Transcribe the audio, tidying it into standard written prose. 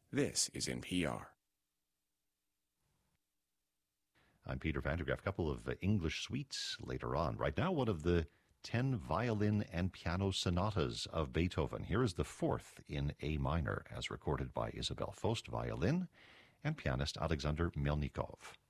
This is NPR. I'm Peter Vandergraff. A couple of English suites later on. Right now, one of the 10 violin and piano sonatas of Beethoven. Here is the fourth in A minor, as recorded by Isabel Faust, violin, and pianist Alexander Melnikov.